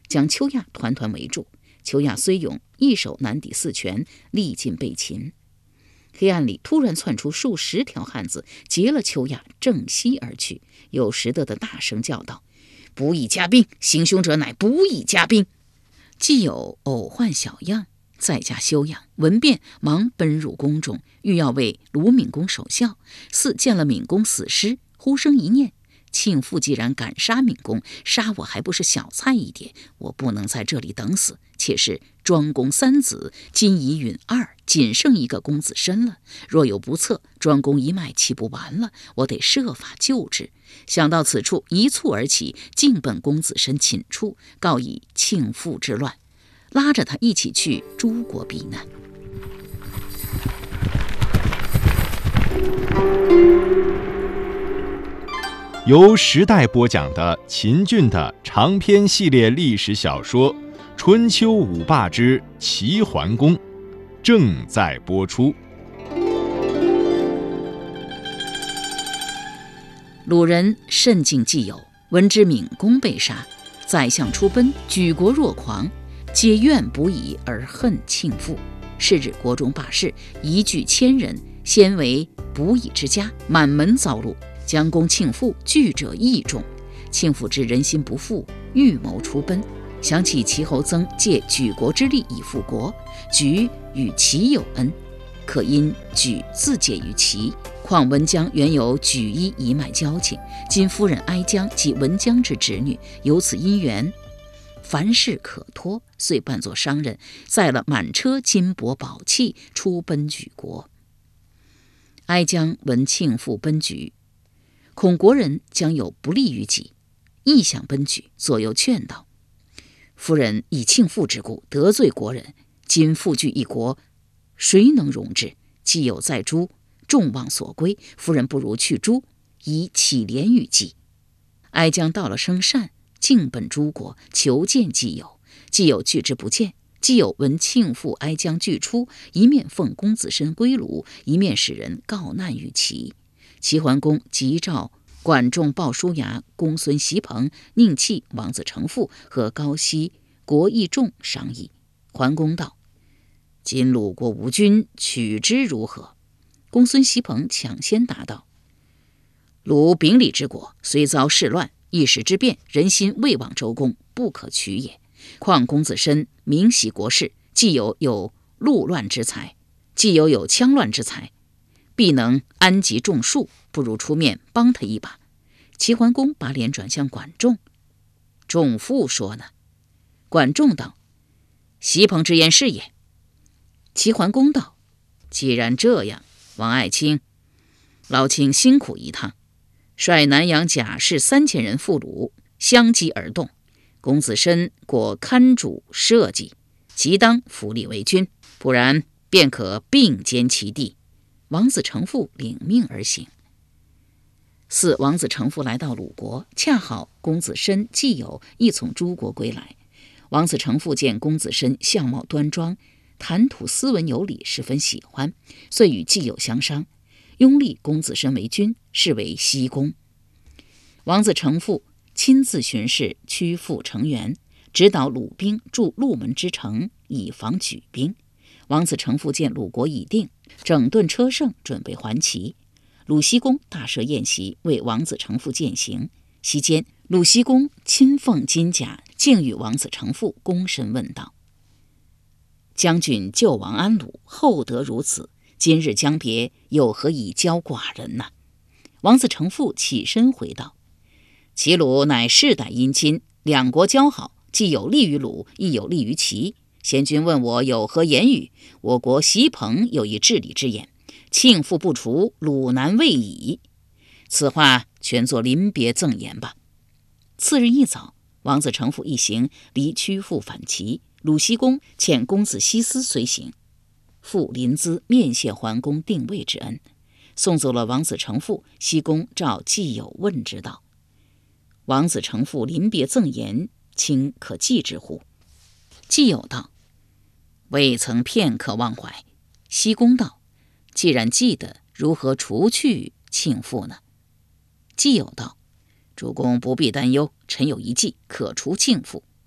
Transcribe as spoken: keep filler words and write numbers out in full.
将邱亚团团围住。邱亚虽勇，一手难抵四拳，力尽被擒。黑暗里突然窜出数十条汉子，劫了邱亚，正西而去。有识得的大声叫道：“不义加兵！行凶者乃不义加兵！”既有偶患小样，在家休养。闻变，忙奔入宫中，欲要为鲁闵公守孝。似见了闵公死尸，忽生一念：庆父既然敢杀闵公，杀我还不是小菜一碟？我不能在这里等死。且是庄公三子，今已允二，仅剩一个公子申了。若有不测，庄公一脉岂不完了？我得设法救之。想到此处，一蹴而起，径奔公子申寝处，告以庆父之乱，拉着他一起去诸国避难。 由时代播讲的秦俊的长篇系列历史小说《春秋五霸之齐桓公》正在播出。 鲁人甚敬季友，闻之闵公被杀，宰相出奔，举国若狂，皆怨不已而恨庆父。是日国中罢市，一聚千人，先为不义之家，满门遭戮。将攻庆父，惧者益众。庆父知人心不复，预谋出奔。想起齐侯曾借举国之力以复国，举与齐有恩，可因举自介于齐。况文姜原有举一一脉交情，今夫人哀姜即文姜之侄女，有此姻缘，凡事可托，遂扮作商人，载了满车金帛宝器，出奔举国。哀姜闻庆父奔举，恐国人将有不利于己，亦想奔举，左右劝道：“夫人以庆父之故得罪国人，今复据一国，谁能容之？既有在诸，众望所归，夫人不如去诸，以乞怜于季。”哀姜到了生善，径奔诸国，求见季友。季友拒之不见。季友闻庆父哀姜俱出，一面奉公子申归鲁，一面使人告难于齐。齐桓公即召管仲、鲍叔牙、公孙袭彭、宁弃、王子成父和高息、国义仲商议。桓公道：“今鲁国无君，取之如何？”公孙袭彭抢先答道：“鲁秉礼之国，虽遭世乱，一时之变，人心未往周公，不可取也。况公子申明习国事，既有有戮乱之才，既有有羌乱之才，必能安集众庶，不如出面帮他一把。”齐桓公把脸转向管仲：“仲父说呢？”管仲道：“袭彭之言是也。”齐桓公道：“既然这样，王爱卿，老卿辛苦一趟，率南阳甲士三千人赴鲁，相击而动。公子申果堪主社稷，即当扶立为君，不然便可并兼其地。”王子成父领命而行。四王子成父来到鲁国，恰好公子申、季友亦从诸国归来。王子成父见公子申相貌端庄，谈吐斯文有礼，十分喜欢，遂与季友相商，拥立公子申为君，是为西公。王子成父亲自巡视曲阜成原，指导鲁兵筑鹿门之城，以防举兵。王子成父见鲁国已定，整顿车乘，准备还齐。鲁僖公大设宴席，为王子成父饯行。席间，鲁僖公亲奉金甲，敬与王子成父躬身问道：“将军救王安鲁，厚德如此，今日将别，有何以教寡人呢？”王子成父起身回道：“齐鲁乃世代姻亲，两国交好，既有利于鲁，亦有利于齐。贤君问我有何言语？我国袭彭有一治理之言，庆父不除，鲁难未已。此话全作临别赠言吧。”次日一早，王子成父一行离曲阜返齐，鲁僖公遣公子西斯随行，赴临淄面谢桓公定位之恩。送走了王子成父，僖公召季友问之道：“王子成父临别赠言，卿可记之乎？”季友道：“未曾片刻忘怀。”僖公道：“既然记得，如何除去庆父呢？”季友道：“主公不必担忧，臣有一计，可除庆父。”